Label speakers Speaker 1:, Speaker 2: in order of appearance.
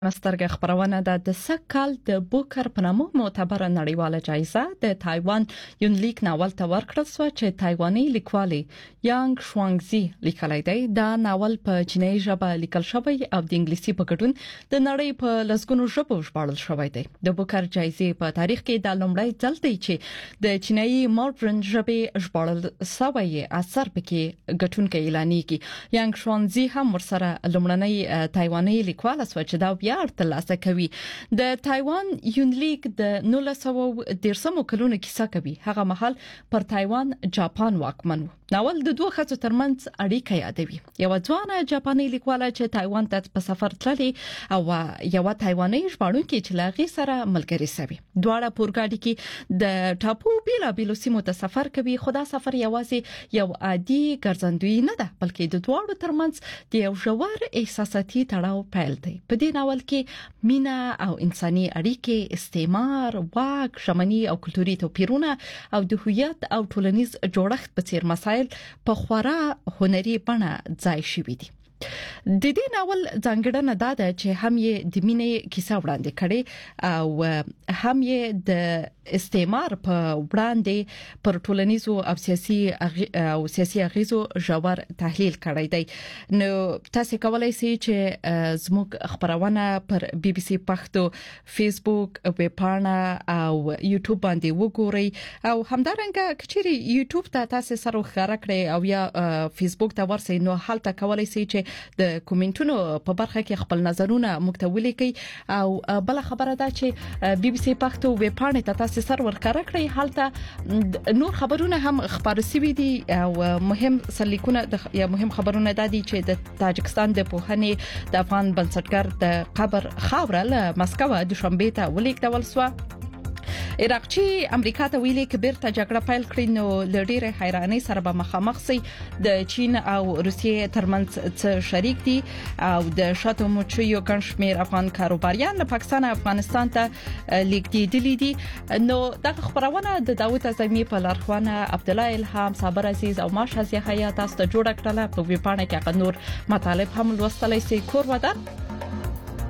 Speaker 1: مسترګه خبرونه د سکال د بوکر په نامه معتبره نړیواله جایزه د تایوان یونلیک ناول ته ورکړل شو چې تایواني لیکوال یانګ شوانګزي لیکلی دی. دا ناول په چینایي ژبه لیکل شوی او د انګلیسي په ګډون د نړۍ په لسګونو ژبو ژباړل شوی دی. د بوکر جایزې په تاریخ کې د لومړی ځل دی چې د چینایي ماډرن ژبې ژباړل شوی اثر پکې ګټونکي اعلانېږي. یانګ شوانګزي هم ورسره لومړنی تایواني لیکوال شو چې دا ترلاسه کوي. د تایوان یونلیک د 1913 کلونو کیسه کوي. هغه مهال پر تایوان جاپان واکمن و. ناول د دوه خځو ترمنځ اړیکه یادوي. یو ځوانه جاپاني لیکواله چې تایوان ته په سفر تللی او یو تایواني ژباړونکي چې لاغي سره ملګری شوی. دواړه پورګاډي کې د ټاپو بیلابیلو سیمو ته سفر کوي. خدا سفر یوازې یو عادي ګرځندوی نه ده بلکې د دواړو ترمنځ د یو ژور احساساتي تړاو پیل دی. په دې ناول کې مینا او انساني اړیکې، استعمار، واک، شمني او کلتوري توپیرونه او د هویت او ټولنیز جوړښت په څیر مسایل په خورا هنري بڼه ځای شوي دي. د دې ناول ځانګړنه دا ده چې هم یې د مینې کیسه وړاندې کړي او هم یې د استعمار په وړاندې پر ټولنیزو او سیاسي اغیزو ژور تحلیل کړی دی. نو تاسو کولای شئ چې زموږ خبرونه پر بي بي سي پښتو فیسبوک ویب پاڼه او یوټیوب باندې وګورئ او همدارنګه کچېری یوټیوب ته تاسو سره ښکارا کړئ او یا فیسبوک ته ورسئ نو هلته کولای شئ چې د کومنټونو په برخه کې خپل نظرونه موږ ته ولیکئ او بل خبره ده چې بي بي سي پښتو ویب پاڼه ته تاسو سره ورکړه کړئ. هلته نور خبرونه هم خبر شوي دي او مهم سلیکونه یا مهم خبرونه ده دي چې د تاجکستان د پوهنې د افغان بنسټګر د قبر خاوره له مسکو د شنبه ته ولیکدول شو. عراقچی امریکا ته ویلي کې بیرته جګړه پیل کړي نو لډيره حیراني سره به مخامخ سي. د چین او روسیې ترمنځ څه شریک دي او د شاتو موچیو ګنشمیر افغان کاروباریان له پاکستان افغانستان ته لیکدي دي. نو دغه خبرونه د داوود اعظمي په لارښوونه عبدالله الهام، صابر عزیز او ماشه زیحیا تاسو ته جوړ کړل. په ویبپاڼه کې نور مطالب هم لوستلای شئ. کور ودان